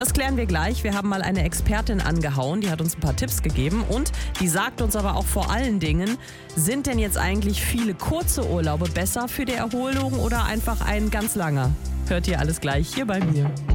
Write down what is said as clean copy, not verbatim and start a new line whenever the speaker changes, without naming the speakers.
Das klären wir gleich. Wir haben mal eine Expertin angehauen, die hat uns ein paar Tipps gegeben und die sagt uns aber auch vor allen Dingen, sind denn jetzt eigentlich viele kurze Urlaube besser für die Erholung oder einfach ein ganz langer? Hört ihr alles gleich hier bei mir.